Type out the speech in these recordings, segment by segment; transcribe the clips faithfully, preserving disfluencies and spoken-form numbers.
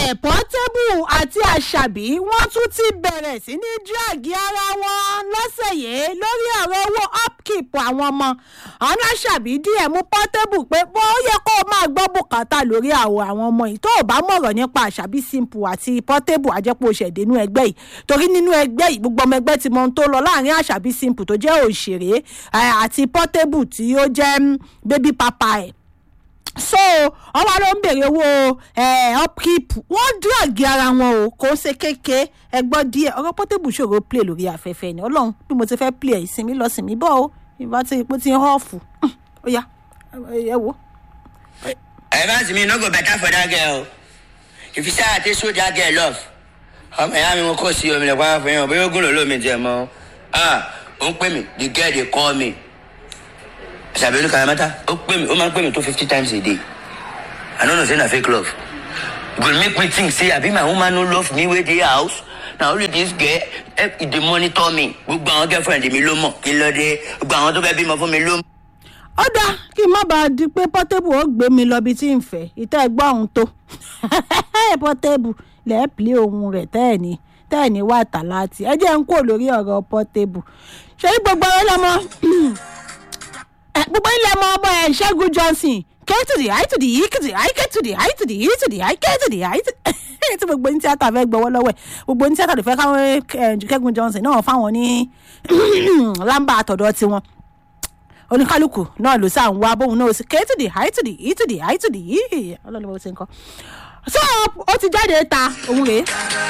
Portable àti Àṣàbí wọ́n tún ti bẹ̀rẹ̀ sí ní dírágì ara wọn lọ́sẹ̀ yìí lórí ọ̀rọ̀ owó upkeep àwọn ọmọ. Àwọn Àṣàbí díẹ̀ mú Portable pé bó yẹ kó o máa gbọ́ bùkátà lórí àwọ̀ àwọn ọmọ yìí tó o bá mọ̀rọ̀ nípa Àṣàbí Simple àti Portable àjẹpọ̀ òṣèdè nínú ẹgbẹ́ yìí torí nínú ẹgbẹ́ yìí gbogbo ọmọ ẹgbẹ́ ti mọ ohun tó lọ láàrin Àṣàbí Simple tó jẹ́ òṣèré àti Portable tí ó jẹ́ baby papa ẹ̀. So ọmọ ló ń bèrè owó upkeep wọ́n dírágì ara wọn o kò ṣe kéèké ẹgbọ́n díẹ̀ ọ̀rọ̀ Portable ṣòro play lórí afẹ́fẹ́ ni ọlọ́run bí mo ti fẹ́ play ìsinmi lọ sinmi bọ́ o ìbá tí ipò ti ń họ́ọ̀fù ó yá ẹ wo. Advance me no go better for that girl. If you say I take show that girl love, um, I am going to see you. I'm going to be able to love me, Jemo. Ah, don't pay me. The girl they call me. Sabi look at matter. Don't pay me. Oh man, pay me two fifty times a day. I don't know say na fake love. It will make me think say I be my woman no love me with the house. Now only this girl, if they monitor me, gbogbo àwọn girlfriend mi ló mọ̀. Kí ló dé? Gbogbo àwọn tó fẹ́ bímọ fún mi ló mọ̀. Ó dáa kí n má bàa di pé Portable ó gbé mi lọ bí tí ń fẹ́ ìtẹ́ ẹgbọ́n òun tó Portable lẹ́ẹ̀ pílé ohun rẹ̀ tẹ́ẹ̀ni tẹ́ẹ̀ni wà tà láti ẹ jẹ́ ń kó lórí ọ̀rọ̀ Portable ṣé gbogbo ẹ lọ́mọ gbogbo ilé ọmọ ọmọ ẹ̀ Ṣẹ́gun Johnson k to the i to the e to the i k to the i to the e to the i k to the i tí gbogbo ní tíátà fẹ́ gbọ́wọ́ lọ́wọ́ ẹ̀ gbogbo ní tíátà lè fẹ́ káwọn Ṣẹ́gun Johnson náà fáwọn ní lámbà àtọ̀dọ̀ tiwọn oníkálukú náà ló sáà ń wá bóun náà sí k to the i to the e to the i to the e ọlọ́run bó ti ń kọ́ so ó ti jáde ta òun rèé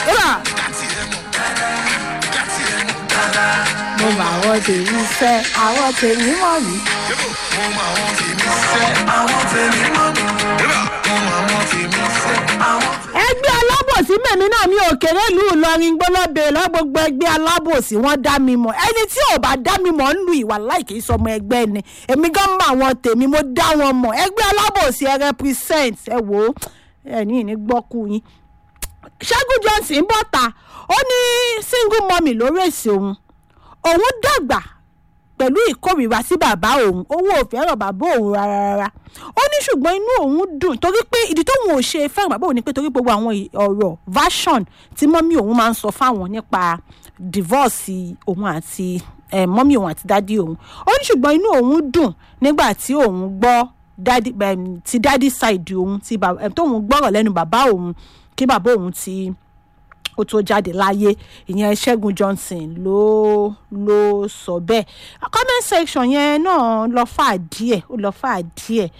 mo mà àwọn tèmi fẹ́ àwọn tèmi mọ̀ mí. mo mà àwọn tèmi fẹ́ àwọn tèmi mọ̀ mí. mo mà àwọn tèmi fẹ́ àwọn. ẹgbẹ́ alábòsí mẹ́mi náà mi ò kéré ìlú Ìlọrin gbọ́lọ́bẹ̀ lọ gbogbo ẹgbẹ́ alábòsí wọ́n dá mi mọ̀ ẹni tí ò bá dá mi mọ̀ ń lu ìwà láìkè sọmọ ẹgbẹ́ ni èmi gan mọ àwọn tèmi mo dá wọn mọ̀ ẹgbẹ́ alábòsí ẹ represent ẹ wò ó ẹ ní ìní gbọ́kú yín. Ṣẹ́gun Johnson bọ́ta ó ní single mommy ló rèsì òun òun dàgbà pẹ̀lú ìkórìíra sí bàbá òun owó ò fẹ́ràn bàbá òun rárá ó ní ṣùgbọ́n inú òun dùn torí pé ìdí tóun ò ṣe fẹ́ràn bàbá òun ni pé torí gbogbo àwọn ọ̀rọ̀ version tí mọ́mí òun máa ń sọ fáwọn nípa divorce òun àti mọ́mí òun àti dádì òun ó ní ṣùgbọ́n inú òun dùn nígbà tí òun gbọ́ ti dádì side òun tóun gbọ́rọ̀ lẹ́nu bàbá òun kí bàbá òun ti ó tó jáde láyé ìyẹn Ṣẹ́gun Johnson ló ló sọ bẹ́ẹ̀ comment section yẹn náà lọ fà díẹ̀ ó lọ fà díẹ̀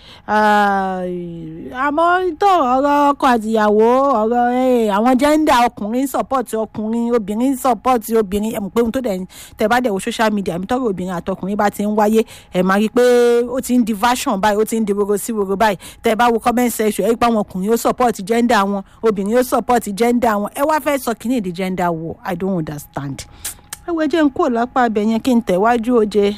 àmọ́ tó ọ̀rọ̀ ọkọ àtìyàwó ọ̀rọ̀ àwọn gender ọkùnrin support ọkùnrin obìnrin support obìnrin ẹ̀ mọ̀ pé ohun tó dẹ̀ tẹ̀ bá dẹ̀ wo social media mi tọ́rọ̀ obìnrin àtọkùnrin bá ti ń wáyé ẹ̀ máa rí i pé ó ti ń di version báyìí ó ti ń di roro sí roro báyìí tẹ̀ bá wo comment section ẹ̀ rí i pé àwọn ọkùnrin ó support gender wọn obìnrin ó support gender wọn ẹ wá fẹ́ sọ kí ni the gender war I don't understand. ẹ wo jẹ́ n kó lápá abẹ yẹn kí n tẹ̀wájú oje.